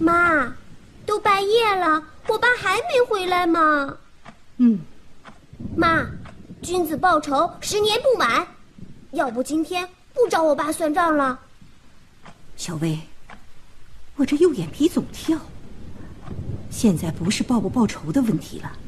妈，都半夜了，我爸还没回来吗？妈，君子报仇，10年不晚。要不今天不找我爸算账了。 小薇，我这右眼皮总跳。现在不是报不报仇的问题了，